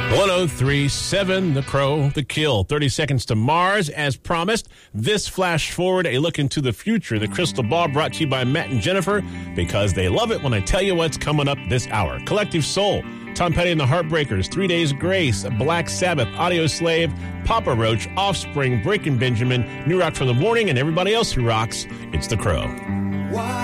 1037, The Crow, The Kill. 30 Seconds to Mars, as promised. This flash forward, a look into the future. The Crystal Ball brought to you by Matt and Jennifer, because they love it when I tell you what's coming up this hour. Collective Soul, Tom Petty and the Heartbreakers, 3 Days Grace, Black Sabbath, Audio Slave, Papa Roach, Offspring, Breaking Benjamin, New Rock from the Morning, and everybody else who rocks. It's The Crow.